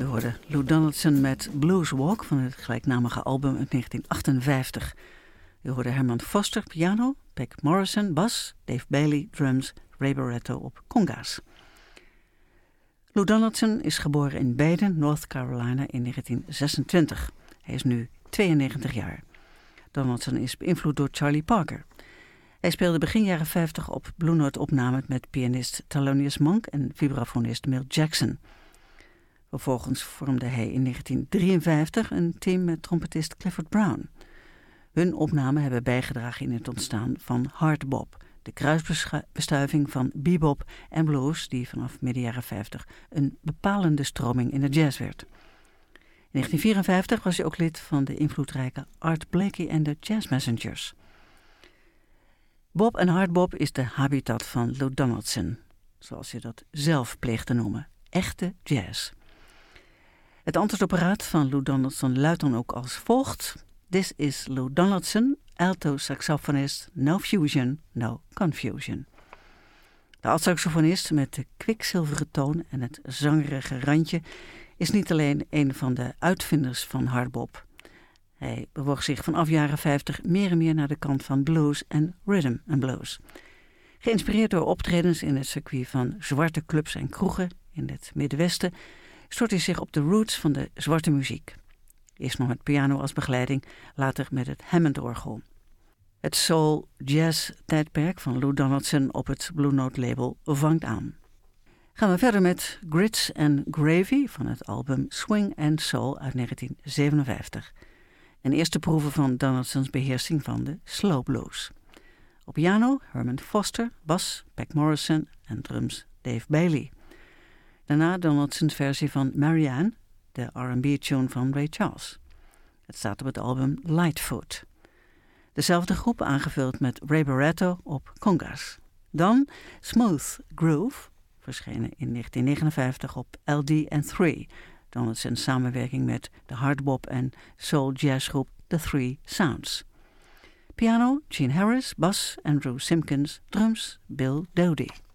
We hoorden Lou Donaldson met Blues Walk van het gelijknamige album uit 1958. We hoorden Herman Foster piano, Peck Morrison bas, Dave Bailey drums, Ray Barretto op conga's. Lou Donaldson is geboren in Baden, North Carolina in 1926. Hij is nu 92 jaar. Donaldson is beïnvloed door Charlie Parker. Hij speelde begin jaren 50 op Blue Note opnames met pianist Thelonious Monk en vibrafonist Milt Jackson. Vervolgens vormde hij in 1953 een team met trompetist Clifford Brown. Hun opnamen hebben bijgedragen in het ontstaan van hardbop, de kruisbestuiving van bebop en blues die vanaf midden jaren 50 een bepalende stroming in de jazz werd. In 1954 was hij ook lid van de invloedrijke Art Blakey en de Jazz Messengers. Bop en hardbop is de habitat van Lou Donaldson, zoals hij dat zelf pleegt te noemen, echte jazz. Het antwoordapparaat van Lou Donaldson luidt dan ook als volgt: This is Lou Donaldson, alto saxofonist, no fusion, no confusion. De alt-saxofonist met de kwikzilveren toon en het zangerige randje is niet alleen een van de uitvinders van hardbop. Hij bewoog zich vanaf jaren 50 meer en meer naar de kant van blues en rhythm and blues. Geïnspireerd door optredens in het circuit van zwarte clubs en kroegen in het Middenwesten stort hij zich op de roots van de zwarte muziek. Eerst nog met piano als begeleiding, later met het Hammond-orgel. Het soul-jazz-tijdperk van Lou Donaldson op het Blue Note label vangt aan. Gaan we verder met Grits and Gravy van het album Swing and Soul uit 1957. Een eerste proeve van Donaldsons beheersing van de slow blues. Op piano Herman Foster, bas Peck Morrison en drums Dave Bailey. Daarna Donaldsons versie van Marianne, de R&B-tune van Ray Charles. Het staat op het album Lightfoot. Dezelfde groep aangevuld met Ray Barretto op conga's. Dan Smooth Groove, verschenen in 1959 op LD&3, Donaldson's samenwerking met de hardbop en soul jazzgroep The Three Sounds. Piano Gene Harris, bas Andrew Simpkins, drums Bill Dodie.